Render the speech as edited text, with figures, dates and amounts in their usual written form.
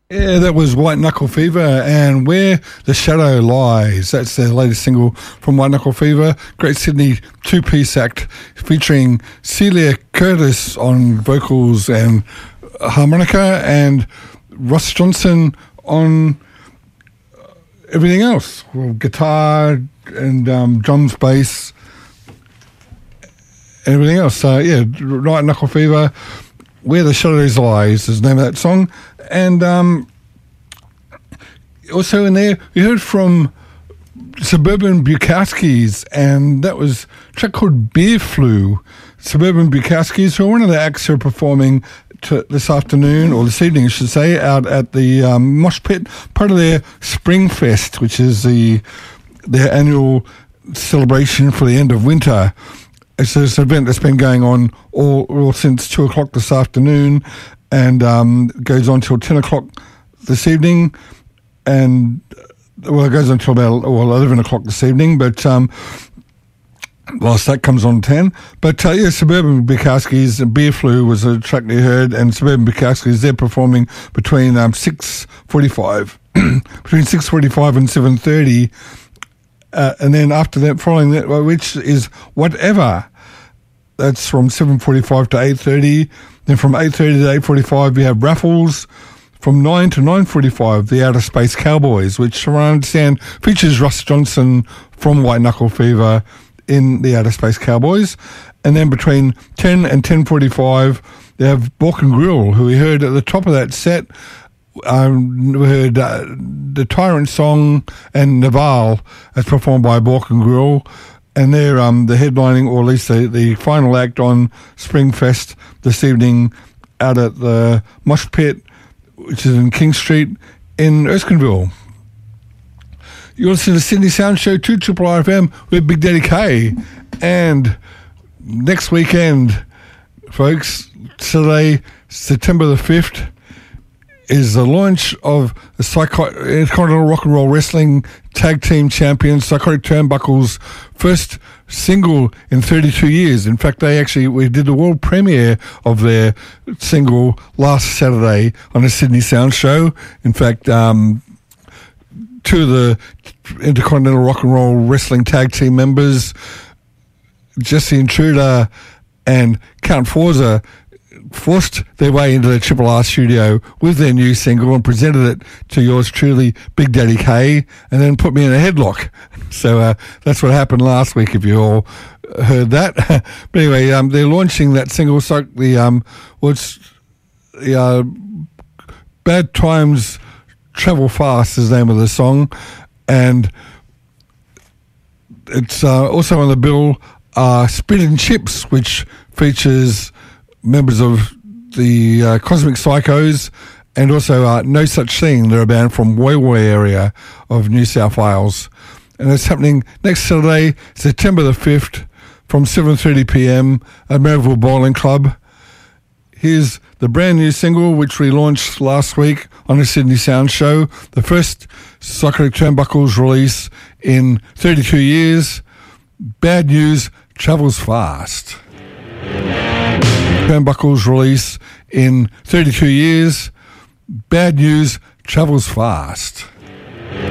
Yeah, that was White Knuckle Fever and Where the Shadow Lies. That's their latest single from White Knuckle Fever. Great Sydney two-piece act featuring Celia Curtis on vocals and harmonica and Ross Johnson on everything else. Well, guitar and John's bass and everything else. So, yeah, White Knuckle Fever, Where the Shadows Lies is the name of that song. And also in there, we heard from Suburban Bukowskis, and that was a track called Beer Flu. Suburban Bukowskis, who are one of the acts who are performing this afternoon, or this evening, I should say, out at the Mosh Pit, part of their Spring Fest, which is their annual celebration for the end of winter. It's this event that's been going on all since 2 o'clock this afternoon, and goes on till 10 o'clock this evening, and it goes on till about 11 o'clock this evening, but whilst that comes on 10. But yeah, Suburban Bukowskis, Beer Flu was a track they heard, and Suburban Bukowskis, they're performing between 6:45 between 6:45 and 7:30, and then after that, following that, which is Whatever. That's from 7:45 to 8:30. Then from 8:30 to 8:45, we have Raffles. From 9 to 9:45, the Outer Space Cowboys, which, from what I understand, features Ross Johnson from White Knuckle Fever in the Outer Space Cowboys. And then between 10 and 10:45, they have Bork and Grill, who we heard at the top of that set. We heard the Tyrant Song and Naval as performed by Bork and Grill. And they're the headlining, or at least the final act on Springfest this evening out at the Mosh Pit, which is in King Street in Erskineville. You're listening to Sydney Sound Show 2RRR FM with Big Daddy K. And next weekend, folks, Saturday, September the 5th, is the launch of the Intercontinental Rock and Roll Wrestling Tag Team Champions, Psychotic Turnbuckle's first single in 32 years. In fact, we did the world premiere of their single last Saturday on the Sydney Sound Show. In fact, two of the Intercontinental Rock and Roll Wrestling Tag Team members, Jesse Intruder and Count Forza, forced their way into the Triple R studio with their new single and presented it to yours truly, Big Daddy K, and then put me in a headlock. So that's what happened last week, if you all heard that. But anyway, they're launching that single. So Bad Times Travel Fast is the name of the song, and it's also on the bill Spit and Chips, which features members of the Cosmic Psychos, and also No Such Thing. They're a band from Woy Woy area of New South Wales. And it's happening next Saturday, September the 5th, from 7:30 p.m. at Maryville Bowling Club. Here's the brand new single, which we launched last week on the Sydney Sound Show, the first Psychotic Turnbuckles release in 32 years. Bad News Travels Fast. Turnbuckles release in 32 years. Bad News Travels Fast.